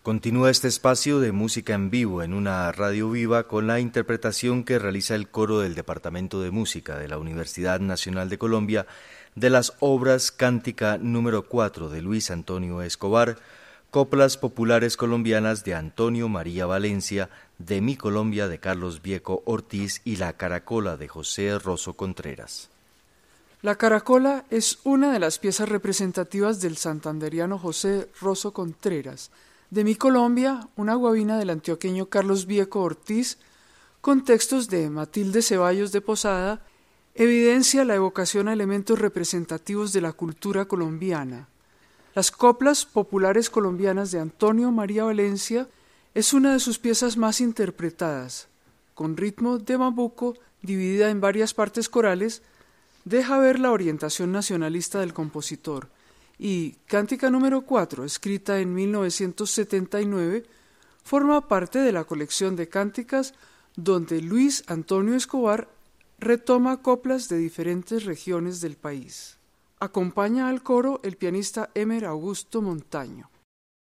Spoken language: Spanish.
Continúa este espacio de música en vivo en una radio viva con la interpretación que realiza el coro del Departamento de Música de la Universidad Nacional de Colombia de las obras Cántica número 4 de Luis Antonio Escobar, Coplas Populares Colombianas de Antonio María Valencia, de Mi Colombia de Carlos Vieco Ortiz y La Caracola de José Rosso Contreras. La Caracola es una de las piezas representativas del santanderiano José Rosso Contreras. De Mi Colombia, una guabina del antioqueño Carlos Vieco Ortiz, con textos de Matilde Ceballos de Posada, evidencia la evocación a elementos representativos de la cultura colombiana. Las Coplas Populares Colombianas de Antonio María Valencia es una de sus piezas más interpretadas. Con ritmo de bambuco, dividida en varias partes corales, deja ver la orientación nacionalista del compositor, y Cántica número 4, escrita en 1979, forma parte de la colección de cánticas donde Luis Antonio Escobar retoma coplas de diferentes regiones del país. Acompaña al coro el pianista Emer Augusto Montaño.